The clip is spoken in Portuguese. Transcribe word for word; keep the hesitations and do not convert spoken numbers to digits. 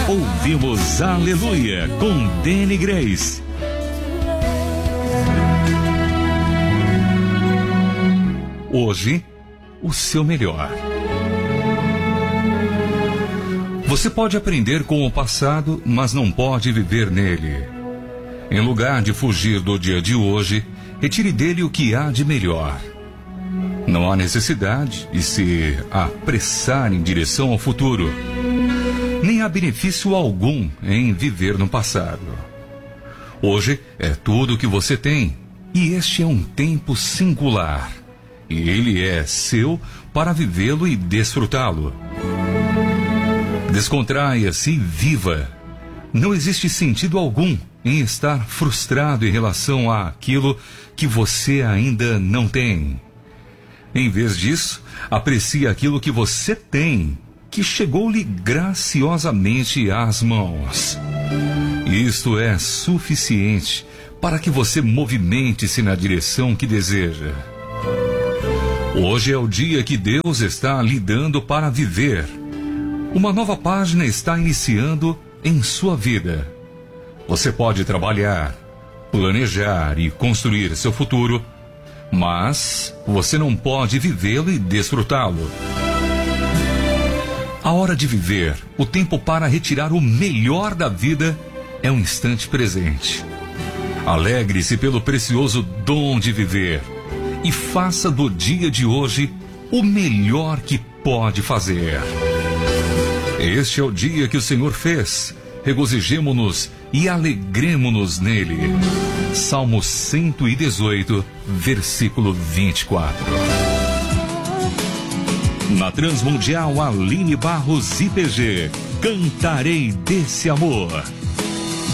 Ouvimos Aleluia com Danny Grace. Hoje, o seu melhor. Você pode aprender com o passado, mas não pode viver nele. Em lugar de fugir do dia de hoje, retire dele o que há de melhor. Não há necessidade de se apressar em direção ao futuro. Nem há benefício algum em viver no passado. Hoje é tudo o que você tem, e este é um tempo singular. E ele é seu para vivê-lo e desfrutá-lo. Descontraia-se e viva. Não existe sentido algum em estar frustrado em relação àquilo que você ainda não tem. Em vez disso, aprecie aquilo que você tem, que chegou-lhe graciosamente às mãos. Isto é suficiente para que você movimente-se na direção que deseja. Hoje é o dia que Deus está lhe dando para viver. Uma nova página está iniciando em sua vida. Você pode trabalhar, planejar e construir seu futuro, mas você não pode vivê-lo e desfrutá-lo. A hora de viver, o tempo para retirar o melhor da vida é um instante presente. Alegre-se pelo precioso dom de viver e faça do dia de hoje o melhor que pode fazer. Este é o dia que o Senhor fez. Regozijemo-nos e alegremo-nos nele. Salmo cento e dezoito, versículo vinte e quatro. Na Transmundial Aline Barros I P G, cantarei desse amor.